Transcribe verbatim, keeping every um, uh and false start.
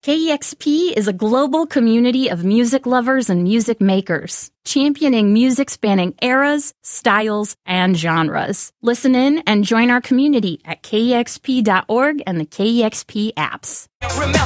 K E X P is a global community of music lovers and music makers, championing music spanning eras, styles, and genres. Listen in and join our community at K E X P dot org and the K E X P apps. Remember